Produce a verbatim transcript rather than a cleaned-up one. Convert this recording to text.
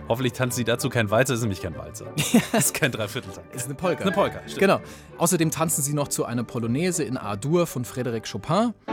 Hoffentlich tanzt sie dazu kein Walzer, ist nämlich kein Walzer. Das ist kein Dreivierteltakt. Ist eine Polka. Eine Polka, stimmt. Genau. Außerdem tanzen sie noch zu einer Polonaise in A-Dur von Frédéric Chopin.